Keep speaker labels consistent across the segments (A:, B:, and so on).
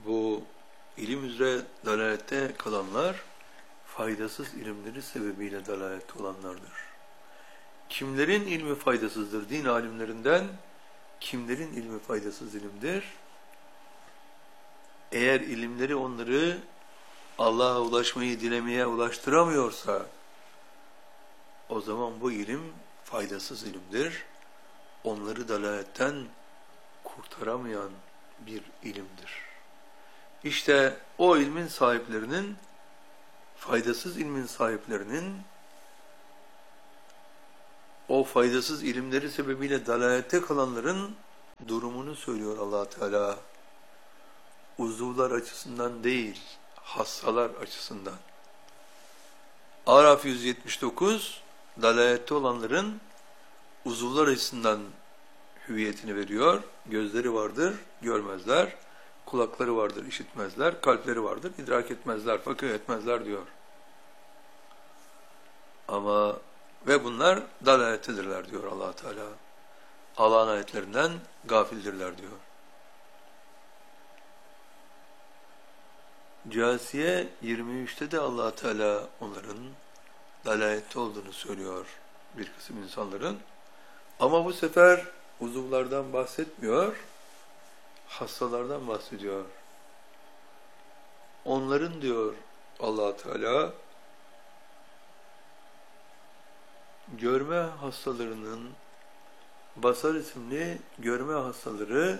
A: Bu ilim üzere dalalette kalanlar faydasız ilimleri sebebiyle dalalette olanlardır. Kimlerin ilmi faydasızdır? Din alimlerinden kimlerin ilmi faydasız ilimdir? Eğer ilimleri onları Allah'a ulaşmayı dilemeye ulaştıramıyorsa o zaman bu ilim faydasız ilimdir. Onları dalaletten kurtaramayan bir ilimdir. İşte o ilmin sahiplerinin, faydasız ilmin sahiplerinin o faydasız ilimleri sebebiyle dalalette kalanların durumunu söylüyor Allah Teala. Uzuvlar açısından değil, hassalar açısından. Araf 179 dalalette olanların uzuvlar açısından hüviyetini veriyor. Gözleri vardır, görmezler. Kulakları vardır, işitmezler. Kalpleri vardır, idrak etmezler, fakir etmezler diyor. Ama ve bunlar dalalettedirler diyor Allah Teala. Allah'ın ayetlerinden gafildirler diyor. Câsiye 23'te de Allah Teala onların dalalette olduğunu söylüyor bir kısım insanların. Ama bu sefer uzuvlardan bahsetmiyor, hassalardan bahsediyor. Onların diyor Allah Teala görme hastalarının basar isimli görme hastalarının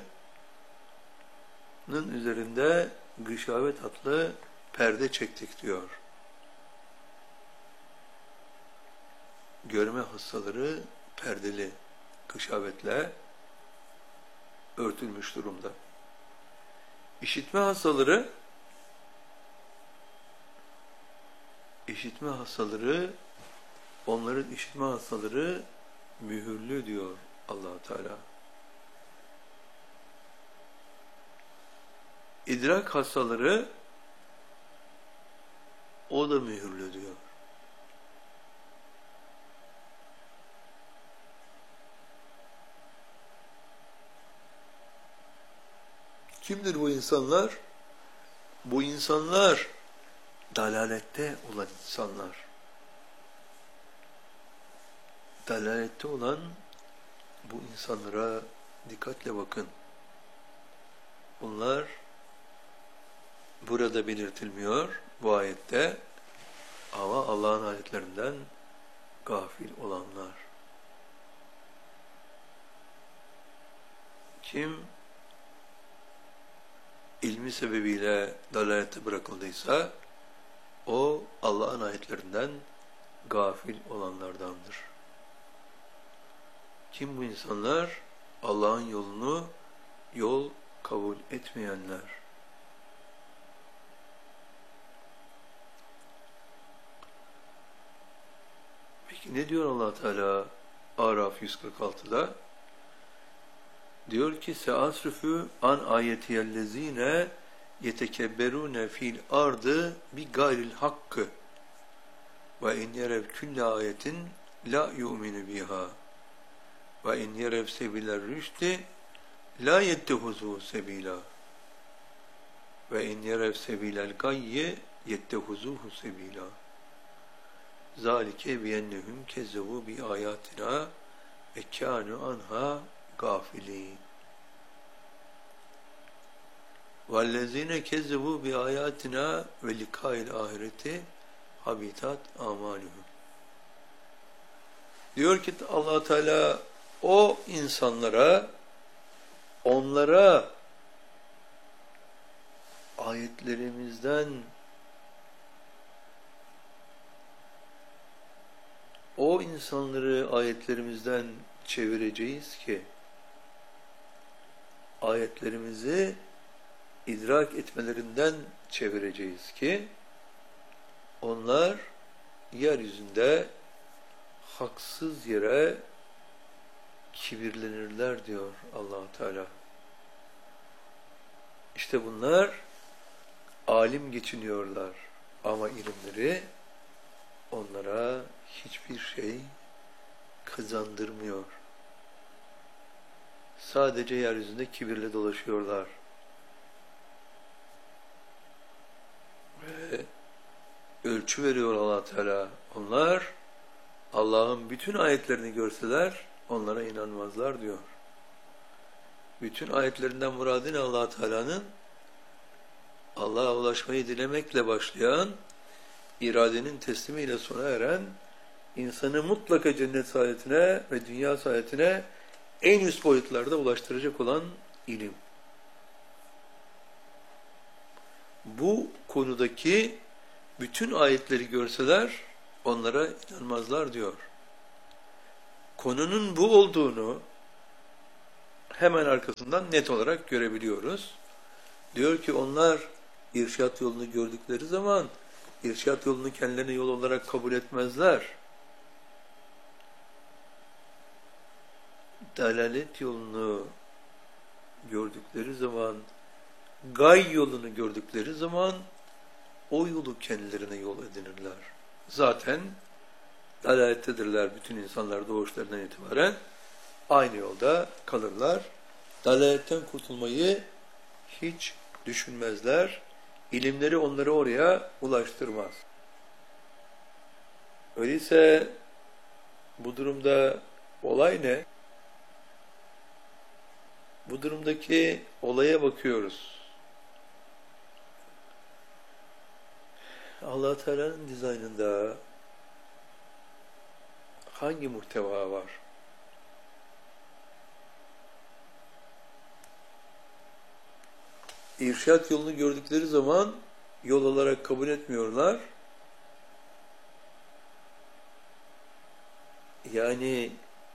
A: üzerinde gışavet adlı perde çektik diyor. Görme hastaları perdeli gışavetle örtülmüş durumda. İşitme hastaları onların işitme hastaları mühürlü diyor Allah Teala. İdrak hastaları o da mühürlü diyor. Kimdir bu insanlar? Bu insanlar dalalette olan insanlar. Dalalette olan bu insanlara dikkatle bakın. Bunlar burada belirtilmiyor bu ayette ama Allah'ın ayetlerinden gafil olanlar. Kim ilmi sebebiyle dalalette bırakıldıysa o Allah'ın ayetlerinden gafil olanlardandır. Kim bu insanlar? Allah'ın yolunu yol kabul etmeyenler. Peki ne diyor Allah Teala Araf 146'da? Diyor ki seasrifu an ayetiyellezine yetekebberune fil ardı bi gayril hakkı ve in yerev külle ayetin la yu'minu biha ve in yerev sebiler rüşti la yettehuzu sebila ve in yerev sebilel gayye yettehuzuhu sebila zalike biyennehum kezzevu bi ayatina ve kânu anha gafilin. وَالَّذ۪ينَ كَذَّبُوا بِآيَاتِنَا وَلِقَاءِ الْآخِرَةِ habitat amaluhum. Diyor ki Allah Teala o insanlara, onlara ayetlerimizden o insanları ayetlerimizden çevireceğiz ki ayetlerimizi idrak etmelerinden çevireceğiz ki onlar yeryüzünde haksız yere kibirlenirler diyor Allah Teala. İşte bunlar alim geçiniyorlar ama ilimleri onlara hiçbir şey kazandırmıyor. Sadece yeryüzünde kibirle dolaşıyorlar. ölçü veriyor Allah Teala. Onlar Allah'ın bütün ayetlerini görseler onlara inanmazlar diyor. Bütün ayetlerinden muradı ne Allah Teala'nın? Allah'a ulaşmayı dilemekle başlayan, iradenin teslimiyle sona eren, insanı mutlaka cennet saadetine ve dünya saadetine en üst boyutlarda ulaştıracak olan ilim. Bu konudaki bütün ayetleri görseler onlara inanmazlar diyor. Konunun bu olduğunu hemen arkasından net olarak görebiliyoruz. Diyor ki onlar irşat yolunu gördükleri zaman irşat yolunu kendilerine yol olarak kabul etmezler. Dalalet yolunu gördükleri zaman, gay yolunu gördükleri zaman o yolu kendilerine yol edinirler. Zaten dalalettedirler bütün insanlar doğuşlarından itibaren. Aynı yolda kalırlar. Dalaletten kurtulmayı hiç düşünmezler. İlimleri onları oraya ulaştırmaz. Öyleyse bu durumda olay ne? Bu durumdaki olaya bakıyoruz. Allah Teala'nın dizaynında hangi muhteva var? İrşat yolunu gördükleri zaman yol olarak kabul etmiyorlar. Yani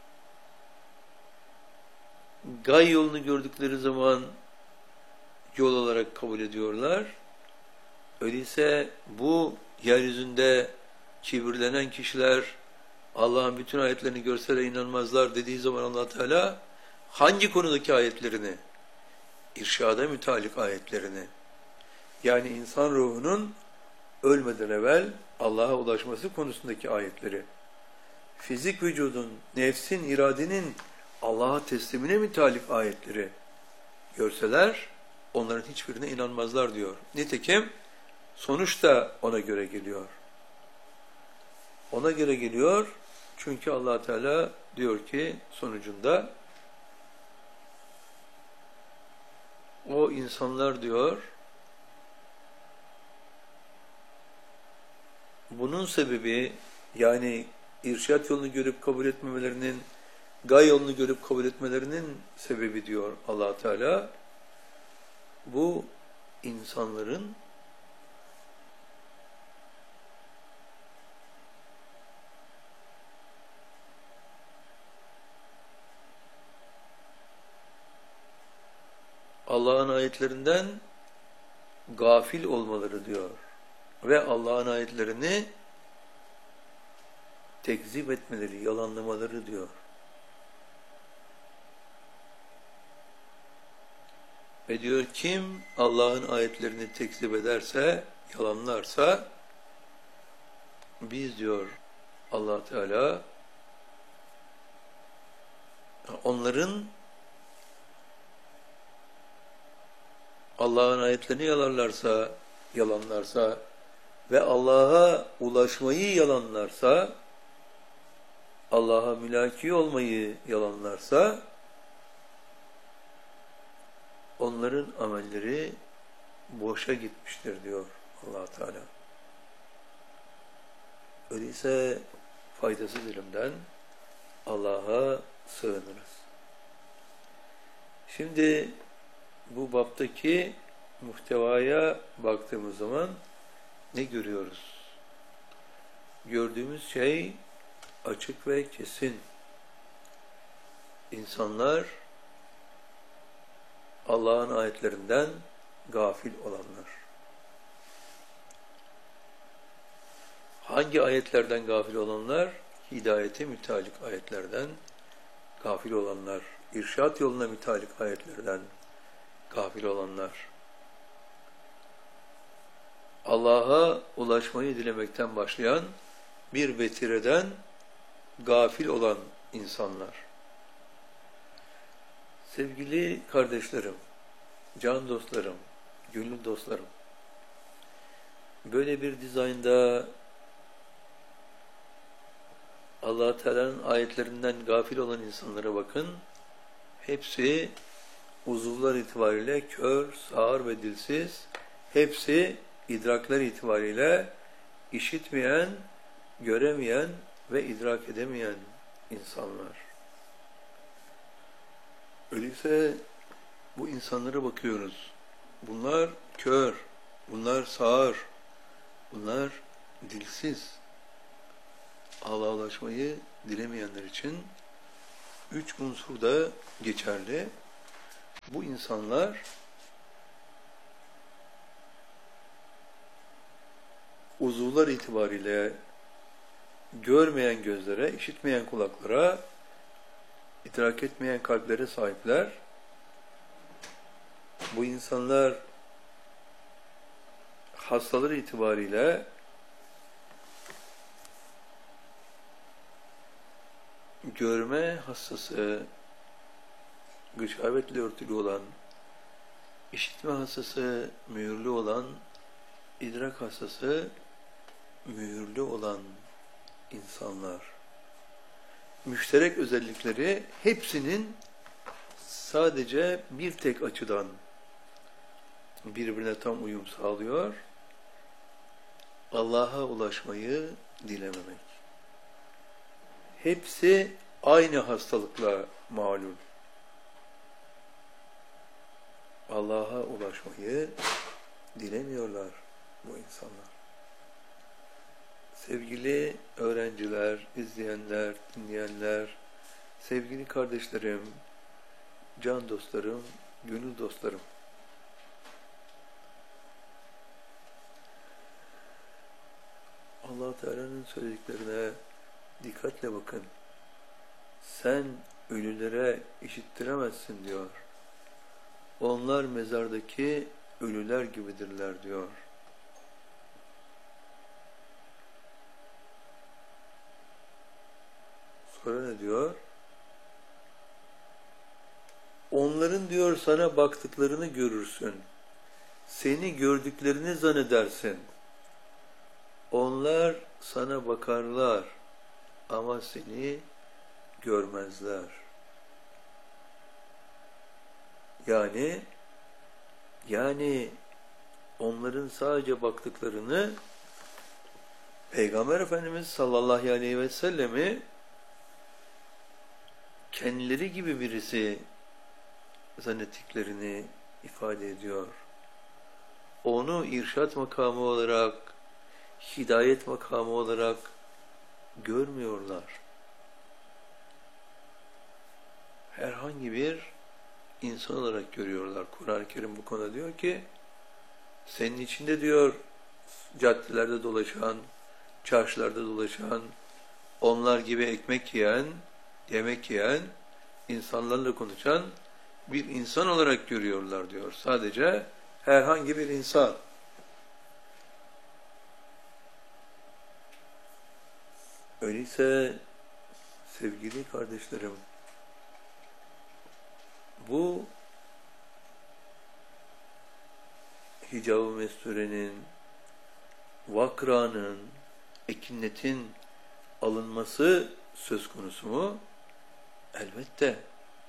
A: gay yolunu gördükleri zaman yol olarak kabul ediyorlar. Öyleyse bu yeryüzünde kibirlenen kişiler Allah'ın bütün ayetlerini görseler inanmazlar dediği zaman Allah Teala hangi konudaki ayetlerini? İrşada mütalik ayetlerini. Yani insan ruhunun ölmeden evvel Allah'a ulaşması konusundaki ayetleri. Fizik vücudun, nefsin, iradenin Allah'a teslimine mütalik ayetleri görseler onların hiçbirine inanmazlar diyor. Nitekim sonuç da ona göre geliyor. Ona göre geliyor çünkü Allah Teala diyor ki sonucunda o insanlar diyor bunun sebebi yani irşat yolunu görüp kabul etmemelerinin gay yolunu görüp kabul etmelerinin sebebi diyor Allah Teala bu insanların Allah'ın ayetlerinden gafil olmaları diyor. Ve Allah'ın ayetlerini tekzip etmeleri, yalanlamaları diyor. Ve diyor kim Allah'ın ayetlerini tekzip ederse, yalanlarsa biz diyor Allah Teala onların Allah'ın ayetlerini yalanlarsa ve Allah'a ulaşmayı yalanlarsa, Allah'a mülaki olmayı yalanlarsa, onların amelleri boşa gitmiştir diyor Allah Teala. Öyleyse faydasız ilimden Allah'a sığınırız. Şimdi bu baptaki muhtevaya baktığımız zaman ne görüyoruz? Gördüğümüz şey açık ve kesin. İnsanlar Allah'ın ayetlerinden gafil olanlar. Hangi ayetlerden gafil olanlar? Hidayete mütalik ayetlerden gafil olanlar. İrşat yoluna mütalik ayetlerden gafil olanlar. Allah'a ulaşmayı dilemekten başlayan bir vetireden gafil olan insanlar. Sevgili kardeşlerim, can dostlarım, gönül dostlarım, Böyle bir dizaynda Allah Teala'nın ayetlerinden gafil olan insanlara bakın. Hepsi uzuvlar itibariyle kör, sağır ve dilsiz. Hepsi idrakler itibariyle işitmeyen, göremeyen ve idrak edemeyen insanlar. Öyleyse bu insanlara bakıyoruz. Bunlar kör, bunlar sağır, bunlar dilsiz. Allah'a ulaşmayı dilemeyenler için 3 unsur da geçerli. Bu insanlar uzuvlar itibariyle görmeyen gözlere, işitmeyen kulaklara, idrak etmeyen kalplere sahipler. Bu insanlar hastaları itibariyle görme hastası, gışavetle örtülü olan, işitme hastası, mühürlü olan, idrak hastası, mühürlü olan insanlar. Müşterek özellikleri hepsinin sadece bir tek açıdan birbirine tam uyum sağlıyor. Allah'a ulaşmayı dilememek. Hepsi aynı hastalıkla malul. Allah'a ulaşmayı dilemiyorlar bu insanlar. Sevgili öğrenciler, izleyenler, dinleyenler, sevgili kardeşlerim, can dostlarım, gönül dostlarım. Allah Teala'nın söylediklerine dikkatle bakın. Sen ölülere işittiremezsin diyor. Onlar mezardaki ölüler gibidirler diyor. Sonra ne diyor? Onların diyor sana baktıklarını görürsün. Seni gördüklerini zannedersin. Onlar sana bakarlar ama seni görmezler. Yani onların sadece baktıklarını Peygamber Efendimiz sallallahu aleyhi ve sellemi kendileri gibi birisi zannettiklerini ifade ediyor. Onu irşat makamı olarak, hidayet makamı olarak görmüyorlar. Herhangi bir insan olarak görüyorlar. Kur'an-ı Kerim bu konuda diyor ki, senin içinde diyor caddelerde dolaşan, çarşılarda dolaşan, onlar gibi ekmek yiyen, yemek yiyen, insanlarla konuşan bir insan olarak görüyorlar diyor. Sadece herhangi bir insan. Öyleyse sevgili kardeşlerim, bu hicab-ı mesturenin, vakranın, ekinnetin alınması söz konusu mu? Elbette.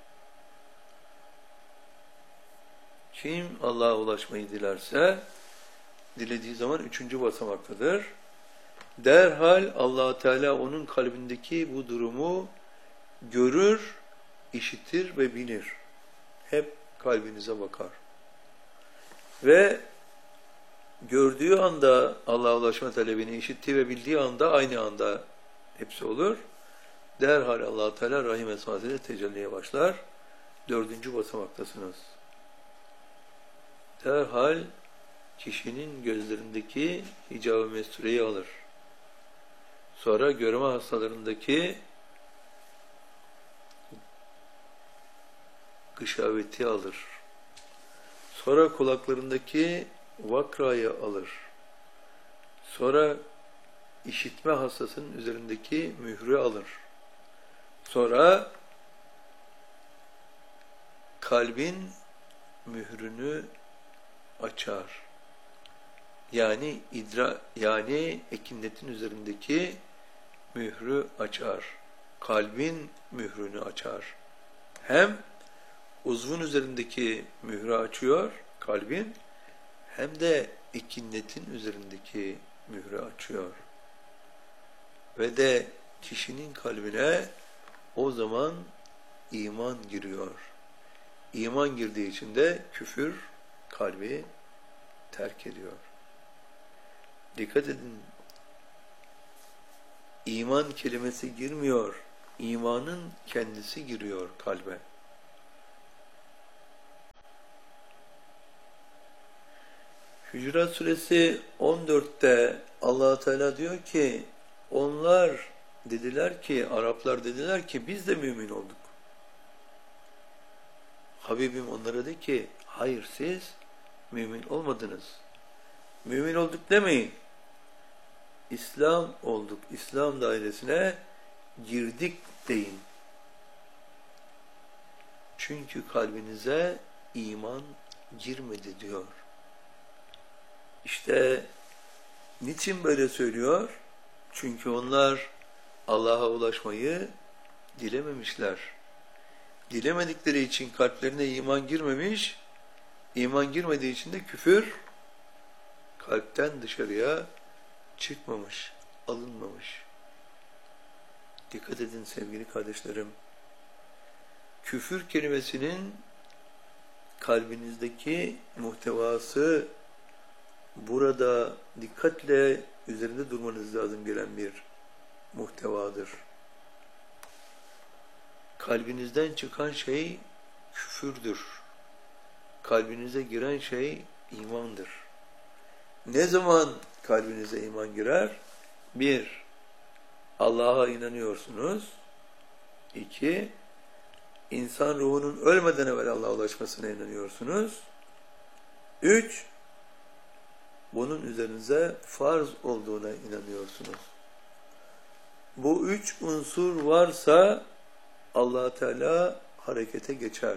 A: Kim Allah'a ulaşmayı dilerse, dilediği zaman 3. basamaktadır. Derhal Allah Teala onun kalbindeki bu durumu görür, işitir ve bilir. Hep kalbinize bakar. Ve gördüğü anda Allah'a ulaşma talebini işittiği ve bildiği anda aynı anda hepsi olur. Derhal Allah Teala rahim esmasıyla tecelliye başlar. 4. basamaktasınız. Derhal kişinin gözlerindeki hicab-ı mestureyi alır. Sonra görme hastalarındaki gışaveti alır. Sonra kulaklarındaki vakrayı alır. Sonra işitme hastasının üzerindeki mührü alır. Sonra kalbin mührünü açar. yani ekinnetin üzerindeki mührü açar. Kalbin mührünü açar. Hem uzvun üzerindeki mührü açıyor kalbin, hem de ekinnetin üzerindeki mührü açıyor. Ve de kişinin kalbine o zaman iman giriyor. İman girdiği için de küfür kalbi terk ediyor. Dikkat edin, iman kelimesi girmiyor, imanın kendisi giriyor kalbe. Hücurat Suresi 14'te Allah Teala diyor ki, onlar dediler ki, Araplar dediler ki biz de mümin olduk. Habibim onlara de ki, hayır siz mümin olmadınız. Mümin olduk demeyin. İslam olduk, İslam dairesine girdik deyin. Çünkü kalbinize iman girmedi diyor. İşte niçin böyle söylüyor? Çünkü onlar Allah'a ulaşmayı dilememişler. Dilemedikleri için kalplerine iman girmemiş, iman girmediği için de küfür kalpten dışarıya çıkmamış, alınmamış. Dikkat edin sevgili kardeşlerim. Küfür kelimesinin kalbinizdeki muhtevası burada dikkatle üzerinde durmanız lazım gelen bir muhtevadır. Kalbinizden çıkan şey küfürdür. Kalbinize giren şey imandır. Ne zaman kalbinize iman girer? 1. Allah'a inanıyorsunuz. 2. İnsan ruhunun ölmeden evvel Allah'a ulaşmasına inanıyorsunuz. 3. Bunun üzerinize farz olduğuna inanıyorsunuz. Bu 3 unsur varsa Allah Teala harekete geçer.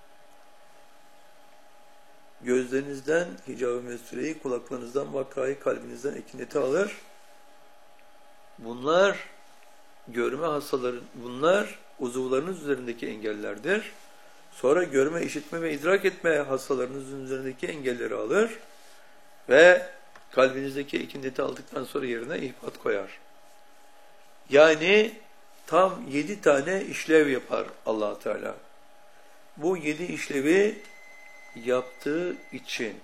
A: Gözlerinizden hicab-ı mestureyi, kulaklarınızdan vakayı, kalbinizden ekineti alır. Bunlar görme hastaları, bunlar uzuvlarınız üzerindeki engellerdir. Sonra görme, işitme ve idrak etme hastalarınızın üzerindeki engelleri alır ve kalbinizdeki ekineti aldıktan sonra yerine ihbat koyar. Yani tam 7 tane işlev yapar Allah Teala. Bu 7 işlevi yaptığı için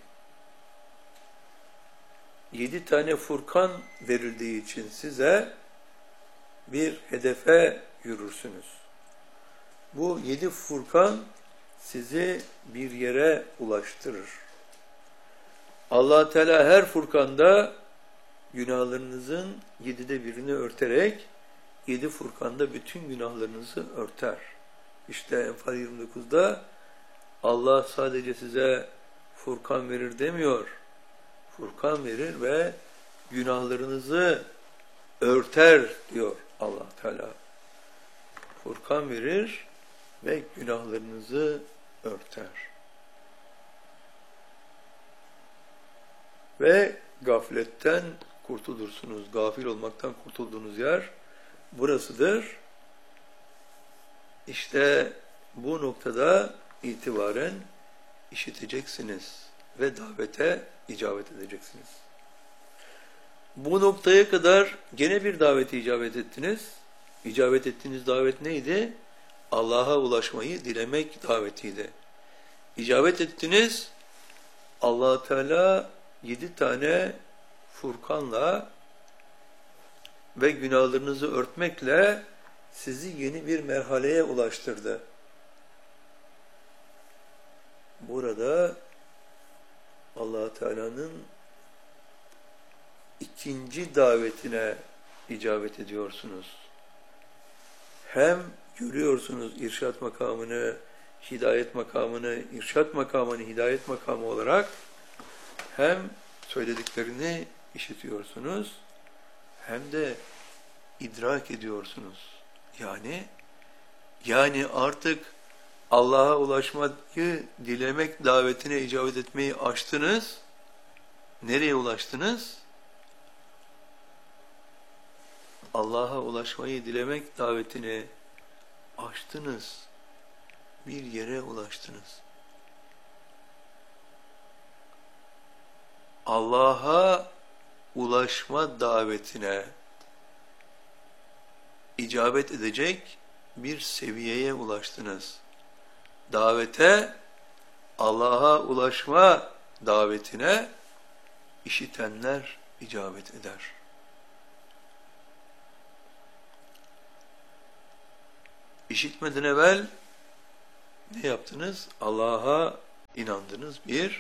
A: 7 tane Furkan verildiği için size bir hedefe yürürsünüz. Bu 7 Furkan sizi bir yere ulaştırır. Allah Teala her Furkan'da günahlarınızın 7'de birini örterek 7 Furkan'da bütün günahlarınızı örter. İşte Enfal 29'da Allah sadece size Furkan verir demiyor. Furkan verir ve günahlarınızı örter diyor Allah Teala. Furkan verir ve günahlarınızı örter. Ve gafletten kurtulursunuz. Gafil olmaktan kurtulduğunuz yer burasıdır. İşte bu noktada itibaren işiteceksiniz ve davete icabet edeceksiniz. Bu noktaya kadar gene bir davete icabet ettiniz. İcabet ettiğiniz davet neydi? Allah'a ulaşmayı dilemek davetiydi. İcabet ettiniz, Allah Teala 7 tane Furkanla ve günahlarınızı örtmekle sizi yeni bir merhaleye ulaştırdı. Burada Allah Teala'nın ikinci davetine icabet ediyorsunuz. Hem görüyorsunuz irşat makamını, hidayet makamını, irşat makamını, hidayet makamı olarak hem söylediklerini işitiyorsunuz hem de idrak ediyorsunuz. Yani artık Allah'a ulaşmayı dilemek davetine icabet etmeyi aştınız. Nereye ulaştınız? Allah'a ulaşmayı dilemek davetini açtınız. Bir yere ulaştınız. Allah'a ulaşma davetine icabet edecek bir seviyeye ulaştınız. Davete, Allah'a ulaşma davetine işitenler icabet eder. İşitmeden evvel ne yaptınız? Allah'a inandınız. Bir,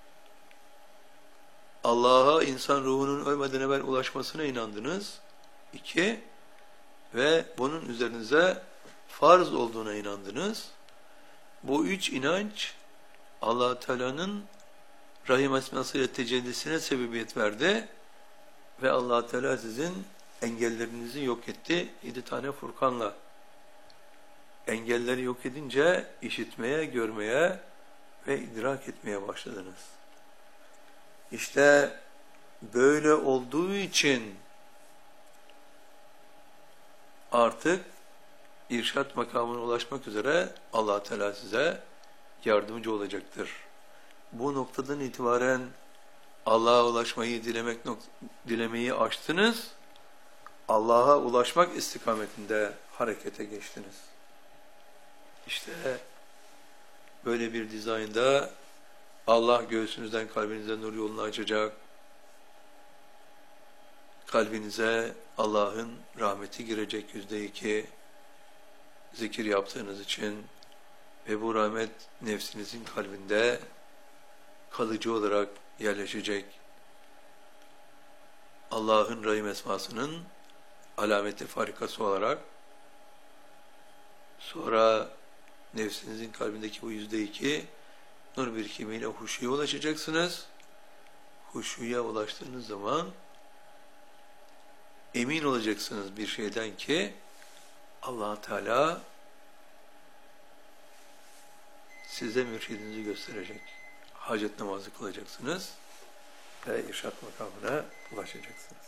A: Allah'a insan ruhunun ölmeden evvel ulaşmasına inandınız. İki, ve bunun üzerinize farz olduğuna inandınız. Bu üç inanç Allah Teala'nın Rahim esmasıyla tecellisine sebebiyet verdi ve Allah Teala sizin engellerinizi yok etti. 7 tane Furkan'la. Engelleri yok edince işitmeye, görmeye ve idrak etmeye başladınız. İşte böyle olduğu için artık irşat makamına ulaşmak üzere Allah Teala size yardımcı olacaktır. Bu noktadan itibaren Allah'a ulaşmayı dilemeyi açtınız. Allah'a ulaşmak istikametinde harekete geçtiniz. İşte böyle bir dizaynda Allah göğsünüzden kalbinize nur yolunu açacak. Kalbinize Allah'ın rahmeti girecek %2 zikir yaptığınız için ve bu rahmet nefsinizin kalbinde kalıcı olarak yerleşecek. Allah'ın Rahim esmasının alameti farikası olarak sonra nefsinizin kalbindeki bu %2 nur birikimiyle huşuya ulaşacaksınız. Huşuya ulaştığınız zaman emin olacaksınız bir şeyden ki Allah Teala size mürşidinizi gösterecek. Hacet namazı kılacaksınız ve irşat makamına ulaşacaksınız.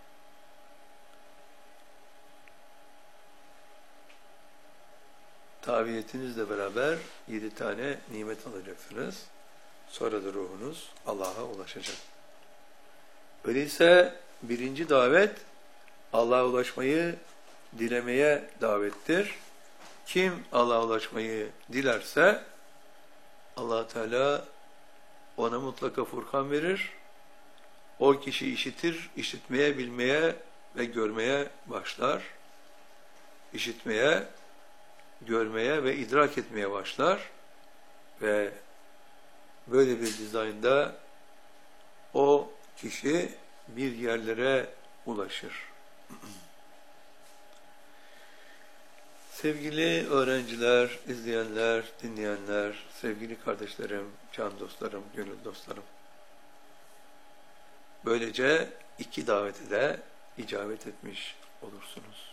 A: Tabiyetinizle beraber 7 tane nimet alacaksınız. Sonra da ruhunuz Allah'a ulaşacak. Öyleyse birinci davet Allah'a ulaşmayı dilemeye davettir. Kim Allah'a ulaşmayı dilerse Allah Teala ona mutlaka Furkan verir. O kişi işitir, işitmeye, bilmeye ve görmeye başlar. İşitmeye, görmeye ve idrak etmeye başlar. Ve böyle bir dizaynda o kişi bir yerlere ulaşır. Sevgili öğrenciler, izleyenler, dinleyenler, sevgili kardeşlerim, can dostlarım, gönül dostlarım. Böylece 2 davete de icabet etmiş olursunuz.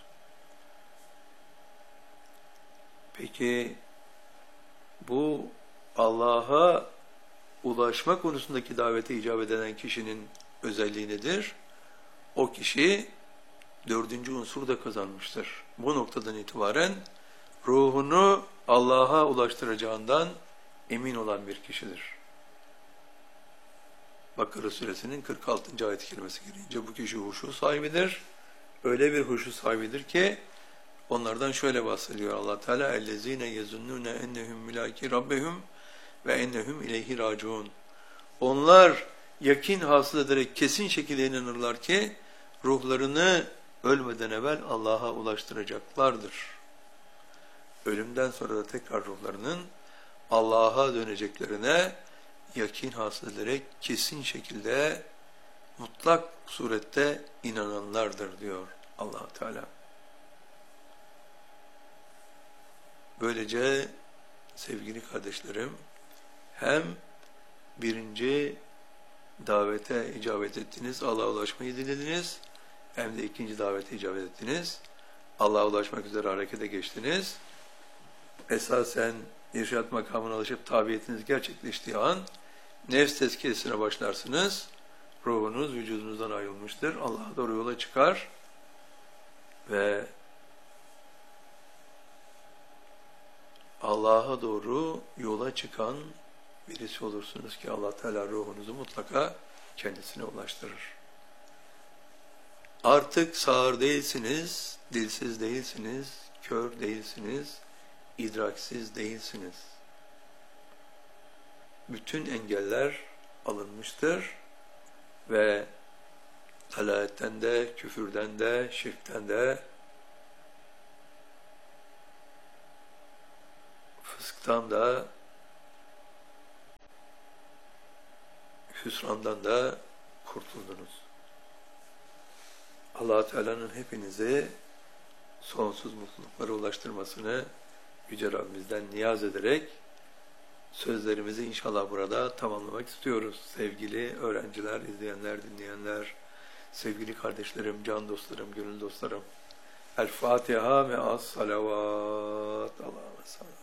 A: Peki bu Allah'a ulaşma konusundaki davete icabet eden kişinin özelliği nedir? O kişi 4. unsur da kazanmıştır. Bu noktadan itibaren ruhunu Allah'a ulaştıracağından emin olan bir kişidir. Bakara suresinin 46. ayet-i kerimesi gelince bu kişi huşu sahibidir. Öyle bir huşu sahibidir ki onlardan şöyle bahsediyor Allah Teala: "Ellezine yezunnune ennehum milaki rabbihum ve ennehum ileyhi raciun." Onlar yakin hasıl ederek kesin şekilde inanırlar ki ruhlarını ölmeden evvel Allah'a ulaştıracaklardır. Ölümden sonra da tekrar ruhlarının Allah'a döneceklerine yakin hasıl ederek kesin şekilde mutlak surette inananlardır diyor Allah Teala. Böylece sevgili kardeşlerim, hem birinci davete icabet ettiniz, Allah'a ulaşmayı dilediniz, hem de ikinci davete icabet ettiniz, Allah'a ulaşmak üzere harekete geçtiniz. Esasen irşat makamına ulaşıp tabiyetiniz gerçekleştiği an nefs tezkiyesine başlarsınız. ruhunuz vücudunuzdan ayrılmıştır. Allah'a doğru yola çıkar ve Allah'a doğru yola çıkan birisi olursunuz ki Allah Teala ruhunuzu mutlaka kendisine ulaştırır. Artık sağır değilsiniz, dilsiz değilsiniz, kör değilsiniz, idraksiz değilsiniz. Bütün engeller alınmıştır ve dalaletten de, küfürden de, şirkten de, fısktan da, hüsrandan da kurtuldunuz. Allah Teala'nın hepinizi sonsuz mutluluklara ulaştırmasını Yüce Rabbimizden niyaz ederek sözlerimizi inşallah burada tamamlamak istiyoruz. Sevgili öğrenciler, izleyenler, dinleyenler, sevgili kardeşlerim, can dostlarım, gönül dostlarım. El Fatiha ve as salavat. Allah'a emanet.